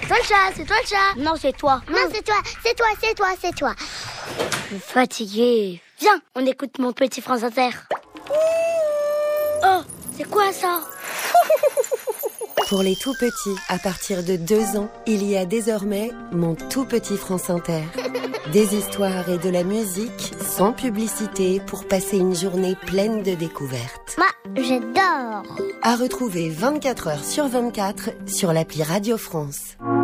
toi le chat, c'est toi le chat. Non, c'est toi. Non, c'est toi. Je suis fatiguée. Viens, on écoute Mon Petit France Inter. Oh, c'est quoi ça? Pour les tout petits, à partir de 2 ans, il y a désormais Mon Tout Petit France Inter. Des histoires et de la musique sans publicité pour passer une journée pleine de découvertes. Moi, j'adore. À retrouver 24 heures sur 24 sur l'appli Radio France.